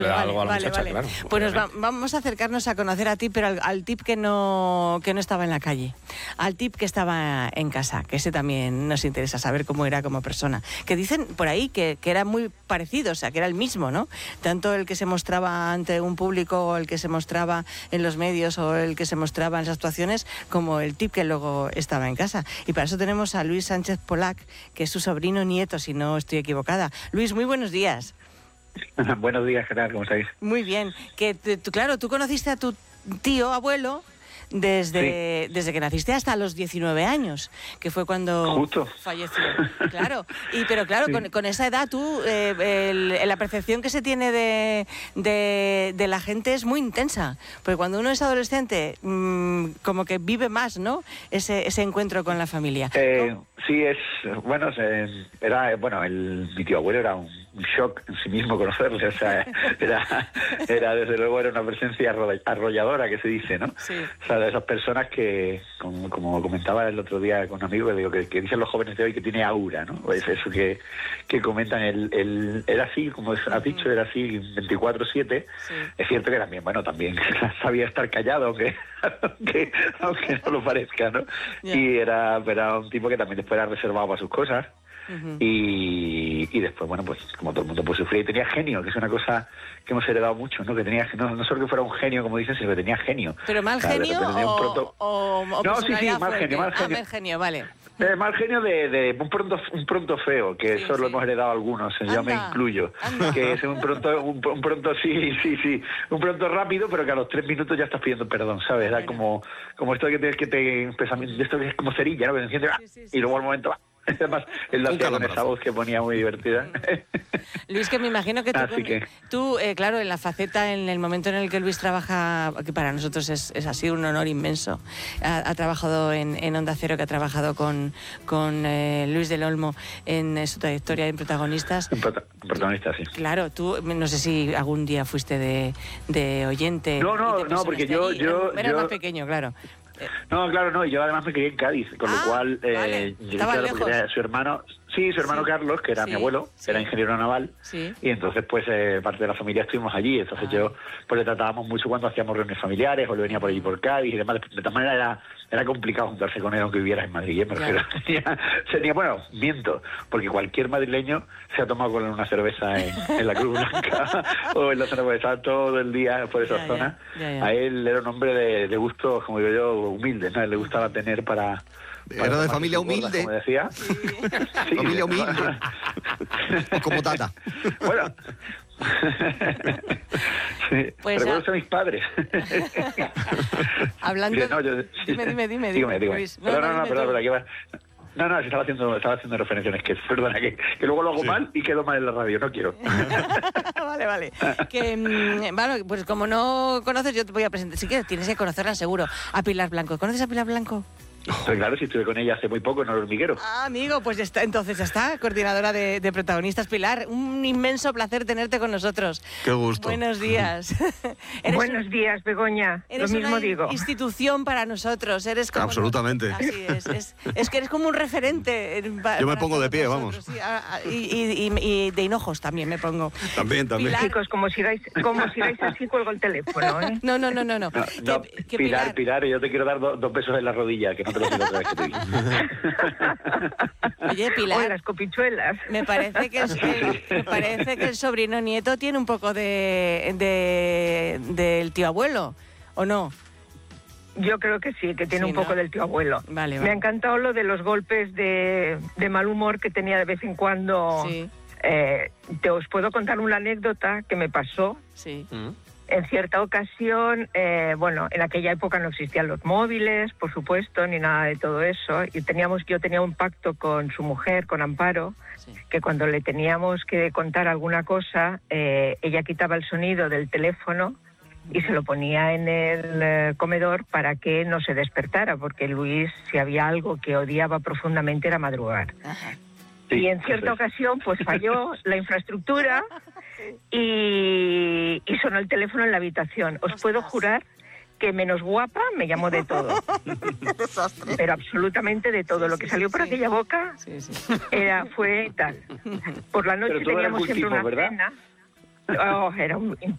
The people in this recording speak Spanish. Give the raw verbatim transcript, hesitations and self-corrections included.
Vale, algo a la vale, muchacha, vale. claro. Pues nos va, vamos a acercarnos a conocer a ti, pero al, al tip que no, que no estaba en la calle, al tip que estaba en casa, que ese también nos interesa saber cómo era como persona. Que dicen por ahí que, que era muy parecido, o sea, que era el mismo, ¿no? Tanto el que se mostraba ante un público, o el que se mostraba en los medios, o el que se mostraba en las actuaciones, como el tip que luego estaba en casa. Y para eso tenemos a Luis Sánchez Polac, que es su sobrino nieto, si no estoy equivocada. Luis, muy buenos días. Buenos días, ¿qué tal? ¿Cómo estáis? Muy bien. Que tú, claro, tú conociste a tu tío, abuelo, desde, sí. desde que naciste hasta los diecinueve años, que fue cuando Justo. falleció. Claro. Y pero claro, sí. con, con esa edad tú, eh, el, la percepción que se tiene de, de, de la gente es muy intensa. Porque cuando uno es adolescente, mmm, como que vive más, ¿no? Ese, ese encuentro con la familia. Eh, sí, es, bueno, era, bueno, el, mi tío abuelo era un un shock en sí mismo conocerle, o sea, era, era desde luego era una presencia arrolladora, que se dice, ¿no? Sí. O sea, de esas personas que, como, como comentaba el otro día con un amigo, que, digo, que, que dicen los jóvenes de hoy que tiene aura, ¿no? Pues eso que, que comentan, el, el, era así, como has dicho, era así veinticuatro siete, sí. Es cierto que también, bueno, también sabía estar callado, aunque, aunque, aunque no lo parezca, ¿no? Yeah. Y era, era un tipo que también después era reservado para sus cosas. Uh-huh. y, y después, bueno, pues como todo el mundo pues sufría, y tenía genio, que es una cosa que hemos heredado mucho, ¿no? Que tenía, no, no solo que fuera un genio, como dicen, sino que tenía genio. ¿Pero mal genio o, un pronto... o, o no, sí, sí, mal genio, mal genio. Ah, mal genio, vale. Eh, mal genio de, de un pronto un pronto feo, que sí, eso sí. Lo hemos heredado algunos, anda, yo me incluyo. Anda. Que es un pronto, un, un pronto sí, sí, sí, un pronto rápido, pero que a los tres minutos ya estás pidiendo perdón, ¿sabes? Era bueno. como, como esto que te, que te esto que es como cerilla, ¿no? Que te enciende, sí, sí, sí, y luego al momento además, él lo hacía con esa voz que ponía muy divertida. Luis, que me imagino que tú, con, que... tú eh, claro, en la faceta, en el momento en el que Luis trabaja, que para nosotros es, es así un honor inmenso, ha, ha trabajado en, en Onda Cero, que ha trabajado con, con eh, Luis del Olmo en eh, su trayectoria en protagonistas. En prota- protagonistas, sí. Claro, tú, no sé si algún día fuiste de, de oyente. No, no, no, porque yo... Allí. yo Era yo... más pequeño, claro. No, claro, no, yo además me crié en Cádiz, con ah, lo cual, eh, vale. yo, claro, porque era su hermano, sí, su hermano sí. Carlos, que era sí. mi abuelo, sí. era ingeniero naval, sí. y entonces pues eh, parte de la familia estuvimos allí, entonces ah. yo pues le tratábamos mucho cuando hacíamos reuniones familiares, o le venía por allí por Cádiz y demás, de, de tal manera era, era complicado juntarse con él aunque viviera en Madrid, ¿eh? Me refiero, tenía, tenía, bueno, miento, porque cualquier madrileño se ha tomado con una cerveza en, en la Cruz Blanca o en la zona, porque estaba todo el día por esa ya, zona, ya, ya, ya. A él era un hombre de, de gustos, como digo yo, humildes, ¿no? Le gustaba tener para... para era de familia humilde. Como decía. Sí. Sí, familia humilde. Como Tata. Bueno. Sí. Pues recuerdo a... a mis padres. Hablando... No, yo... Dime, dime, dime. Dígame, dígame. Luis. No, no, no, no perdón, aquí va... No, no, estaba haciendo, estaba haciendo referencias, que perdona, que, que luego lo hago sí. mal y quedo mal en la radio, no quiero. Vale, vale. Que, bueno, pues como no conoces, yo te voy a presentar. Si quieres, tienes que conocerla seguro. A Pilar Blanco. ¿Conoces a Pilar Blanco? Pues claro, si estuve con ella hace muy poco en el hormiguero. Ah, amigo, pues ya está, entonces ya está, coordinadora de, de protagonistas. Pilar, un inmenso placer tenerte con nosotros. Qué gusto. Buenos días. Buenos días, Begoña. Eres Lo mismo una digo. institución para nosotros. Eres como absolutamente. Así es, es. Es que eres como un referente. Yo me pongo de pie, nosotros. vamos. Sí, y, y, y, y de hinojos también me pongo. También, también. Pilar... Chicos, como sigáis, como sigáis así, cuelgo el teléfono, ¿eh? No, no, no, no. no. no, no que, que Pilar, Pilar, Pilar, yo te quiero dar do, dos besos en la rodilla, que no te lo digo otra vez que te Oye, Pilar, Oye, las copichuelas. Me parece que el, el, me parece que el sobrino nieto tiene un poco de, de del tío abuelo, ¿o no? Yo creo que sí, que tiene sí, un poco ¿no? del tío abuelo. Vale, vale. Me ha encantado lo de los golpes de, de mal humor que tenía de vez en cuando. Sí. Eh, te os puedo contar una anécdota que me pasó. Sí. ¿Mm? En cierta ocasión, eh, bueno, en aquella época no existían los móviles, por supuesto, ni nada de todo eso. Y teníamos, yo tenía un pacto con su mujer, con Amparo, sí. que cuando le teníamos que contar alguna cosa, eh, ella quitaba el sonido del teléfono y se lo ponía en el eh, comedor para que no se despertara, porque Luis, si había algo que odiaba profundamente, era madrugar. Ajá. Sí, y en cierta ocasión, pues falló la infraestructura y, y sonó el teléfono en la habitación. Os Ostras. puedo jurar que menos guapa me llamó de todo. Pero absolutamente de todo. Lo que salió por sí. aquella boca sí, sí. Era, fue tal. Por la noche teníamos siempre una ¿verdad? cena. Oh, era un